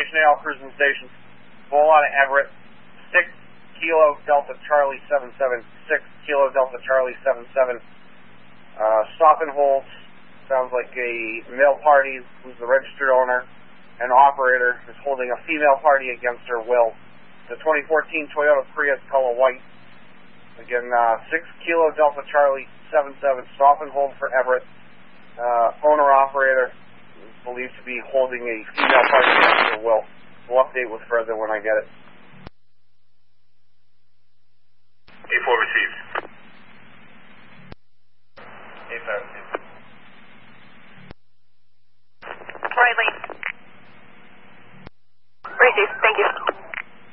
Station AL cruising station. Bull out of Everett. 6 Kilo Delta Charlie 77. 6 Kilo Delta Charlie 77. Stop and hold. Sounds like a male party who's the registered owner and operator is holding a female party against her will. The 2014 Toyota Prius color white. Again, 6 Kilo Delta Charlie 77. Stop and hold for Everett. Owner-operator is believed to be holding a female party against her will. We'll update with further when I get it.